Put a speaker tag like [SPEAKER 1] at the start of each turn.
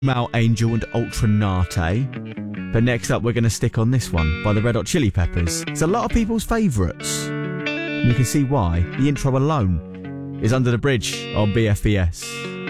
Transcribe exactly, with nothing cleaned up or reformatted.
[SPEAKER 1] Mal Angel and Ultra Nate. But next up, we're going to stick on this one by the Red Hot Chili Peppers. It's a lot of people's favourites. And you can see why. The intro alone is Under the Bridge on B F B S.